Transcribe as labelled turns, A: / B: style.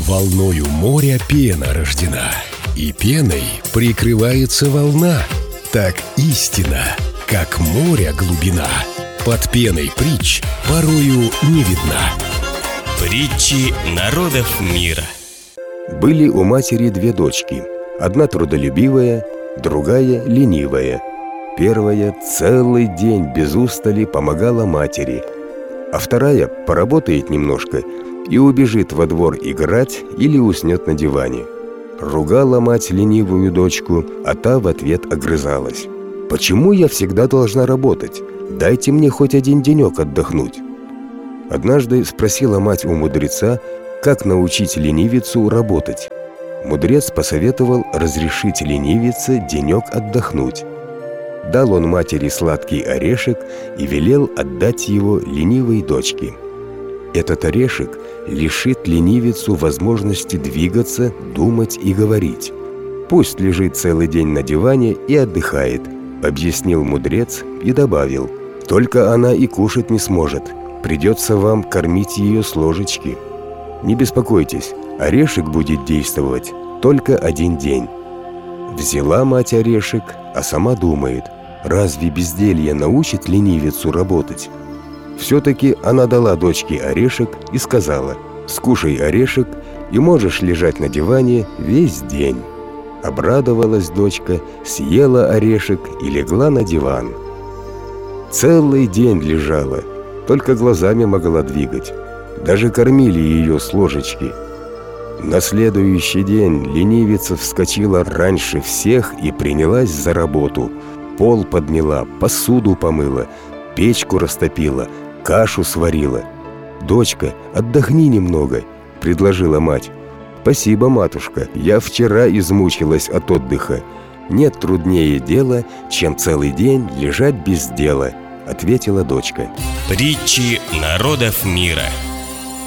A: Волною моря пена рождена, и пеной прикрывается волна. Так истина, как море глубина, под пеной притч порою не видна.
B: Притчи народов мира.
C: Были у матери две дочки. Одна трудолюбивая, другая ленивая. Первая целый день без устали помогала матери, а вторая поработает немножко и убежит во двор играть или уснет на диване. Ругала мать ленивую дочку, а та в ответ огрызалась: «Почему я всегда должна работать? Дайте мне хоть один денек отдохнуть». Однажды спросила мать у мудреца, как научить ленивицу работать. Мудрец посоветовал разрешить ленивице денек отдохнуть. Дал он матери сладкий орешек и велел отдать его ленивой дочке. Этот орешек лишит ленивицу возможности двигаться, думать и говорить. «Пусть лежит целый день на диване и отдыхает», — объяснил мудрец и добавил: «Только она и кушать не сможет. Придется вам кормить ее с ложечки. Не беспокойтесь, орешек будет действовать только один день». Взяла мать орешек, а сама думает: разве безделье научит ленивицу работать? Все-таки она дала дочке орешек и сказала: «Скушай орешек, и можешь лежать на диване весь день». Обрадовалась дочка, съела орешек и легла на диван. Целый день лежала, только глазами могла двигать. Даже кормили ее с ложечки. На следующий день ленивица вскочила раньше всех и принялась за работу. Пол подмела, посуду помыла, печку растопила, кашу сварила. «Дочка, отдохни немного», — предложила мать. «Спасибо, матушка, я вчера измучилась от отдыха. Нет труднее дела, чем целый день лежать без дела», — ответила дочка.
B: Притчи народов мира.